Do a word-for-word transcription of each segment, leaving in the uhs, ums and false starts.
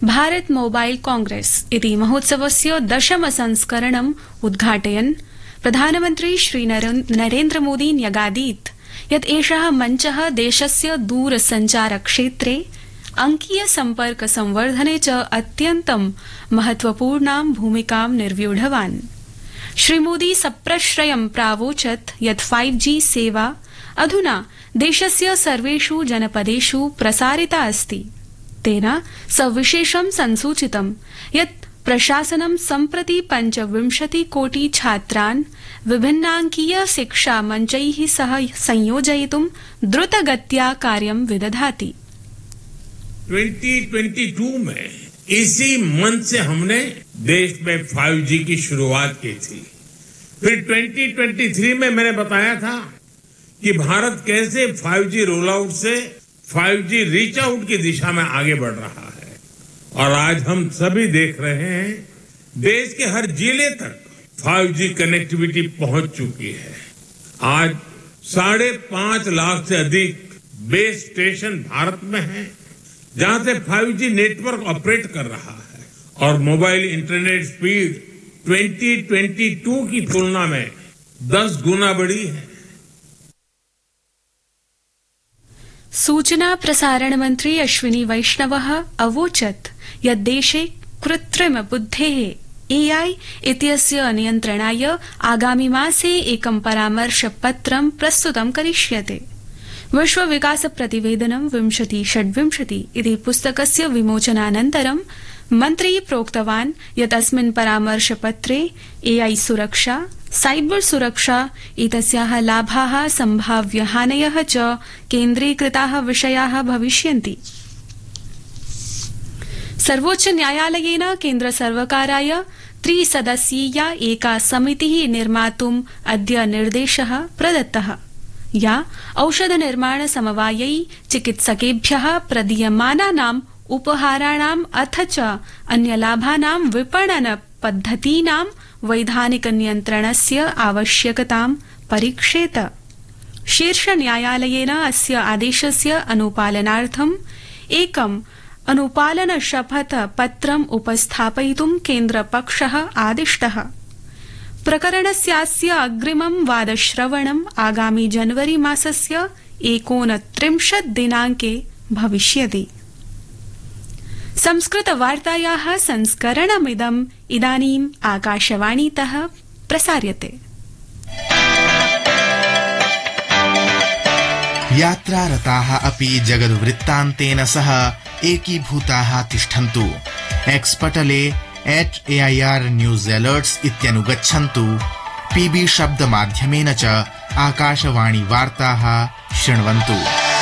Bharata mobile Congress इति महोत्सवस्य दशम संस्करणम् उद्घाटयन् प्रधानमन्त्री श्री नरेन्द्र मोदी न्यगादीत् यत् एषः मञ्चः देशस्य दूरसञ्चार क्षेत्रे अंकीय सम्पर्क संवर्धने च अत्यन्तं महत्वपूर्णां भूमिकां निर्व्यूढवान्। श्रीमोदी सप्रश्रयं प्रावोचत् यत् फाइव जी सेवा अधुना देशस्य सर्वेषु जनपदेषु प्रसारिता अस्ति। तेन सविशेषं संसूचितं यत् प्रशासनं सम्प्रति पञ्चविंशति कोटि छात्रान् विभिन्नांकीय शिक्षा मञ्चैः सह संयोजयितुं द्रुतगत्या कार्यं विदधाति। ट्वेंटी ट्वेंटी टू में इसी मंच से हमने देश में फाइव जी की शुरुआत की थी। फिर ट्वेंटी ट्वेंटी थ्री में मैंने बताया था कि भारत कैसे फाइव जी रोल आउट से फाइव जी रीच आउट की दिशा में आगे बढ़ रहा है और आज हम सभी देख रहे हैं देश के हर जिले तक फाइव जी कनेक्टिविटी पहुंच चुकी है। आज साढ़े पांच लाख से अधिक बेस स्टेशन भारत में हैं जहां से फाइव जी नेटवर्क ऑपरेट कर रहा है और mobile internet speed twenty twenty two की तुलना में दस गुना बढ़ी है। सूचना प्रसारण मंत्री अश्विनी वैष्णवः अवोचत् यत् देशे कृत्रिम बुद्धेः एआई इत्यस्य नियन्त्रणाय आगामि मासे एकं परामर्शपत्रं प्रस्तुतं करिष्यते। विश्व विकास प्रतिवेदनं विंशति षड्विंशति इति पुस्तकस्य विमोचनानन्तरं मन्त्री प्रोक्तवान् यत् अस्मिन् परामर्शपत्रे एआई सुरक्षा, साइबर सुरक्षा एतस्याः लाभाः सम्भाव्यहानयः च केन्द्रीकृताः विषयाः भविष्यन्ति। सर्वोच्च न्यायालयेन केन्द्र सर्वकाराय त्रिसदस्यीया एका समितिः निर्मातुम् अद्य निर्देशः प्रदत्तः या औषध निर्माण समवायै चिकित्सकेभ्यः प्रदीयमानानाम् उपहाराणाम् अथ च अन्यलाभानां विपणन पद्धतीनां वैधानिक नियन्त्रणस्य आवश्यकतां परीक्षेत। शीर्ष न्यायालयेन अस्य आदेशस्य अनुपालनार्थम् एकम् अनुपालन शपथ पत्रम् उपस्थापयितुं केन्द्रपक्षः आदिष्टः। प्रकरणस्यास्य अग्रिमं वादश्रवणम् आगामि जनवरी मासस्य एकोनत्रिंशत् दिनाङ्के भविष्यति। संस्कृत वार्तायाः संस्करणमिदम् इदानीम् आकाशवाणीतः प्रसार्यते। यात्रारताः अपि जगद्वृत्तान्तेन सह एकीभूताः तिष्ठन्तु। X Patle at AIR news alerts इत्यनुगच्छन्तु। PB शब्द माध्यमेन च आकाशवाणी वार्ताः शृण्वन्तु।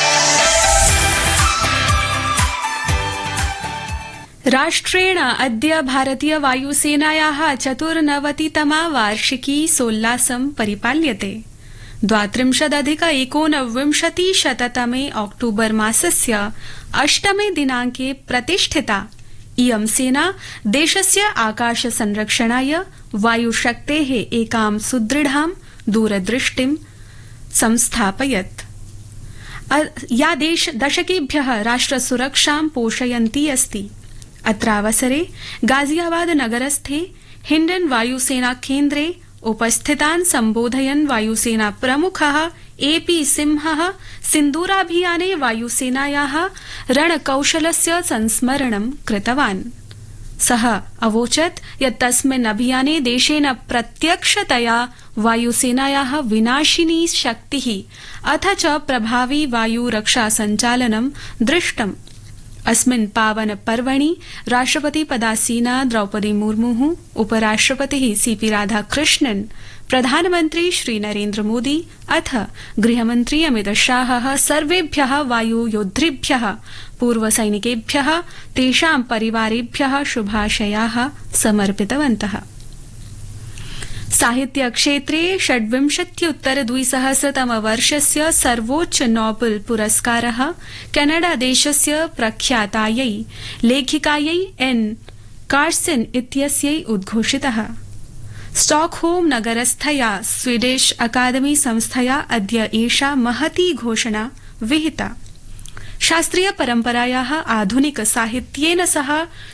राष्ट्रेण अद्य भारतीय वायुसेनायाः चतुर्नवतितमा वार्षिकी सोल्लासं परिपाल्यते। द्वात्रिंशदधिक एकोनविंशतिशततमे अक्टूबर मासस्य अष्टमे दिनाङ्के प्रतिष्ठिता इयं सेना देशस्य आकाश संरक्षणाय वायुशक्तेः एकां सुदृढां दूरदृष्टिं संस्थापयत् या देश दशकेभ्यः राष्ट्रसुरक्षां पोषयन्ती अस्ति। अत्रावसरे गाजियाबाद नगरस्थे हिण्डन वायुसेना केन्द्रे उपस्थितान् सम्बोधयन् वायुसेना प्रमुखः एपी सिंहः सिन्दूराभियाने वायुसेनायाः रणकौशलस्य संस्मरणं कृतवान्। सः अवोचत् यत् तस्मिन् अभियाने देशेन प्रत्यक्षतया वायुसेनायाः विनाशिनी शक्तिः अथ च प्रभावी वायुरक्षा सञ्चालनं दृष्टम्। अस्मिन् पावन पर्वणि राष्ट्रपति पदासीना द्रौपदी मुर्मुः, उपराष्ट्रपतिः सीपी राधाकृष्णन्, प्रधानमन्त्री श्री नरेन्द्र मोदी अथ गृहमन्त्री अमित शाहः सर्वेभ्यः वायुयोद्धृभ्यः पूर्वसैनिकेभ्यः तेषां परिवारेभ्यः शुभाशयाः समर्पितवन्तः। साहित्य क्षेत्रे षड्विंशत्युत्तर द्विसहस्रतमवर्षस्य सर्वोच्च नोबेल पुरस्कारः कनाडा देशस्य प्रख्यातायै लेखिकायै एन् कार्सन इत्यस्यै उद्घोषितः। स्टॉकहोम नगरस्थया स्वीडिश अकादमी संस्थया अद्य एषा महती घोषणा विहिता। शास्त्रीय परम्परायाः आधुनिक साहित्येन सह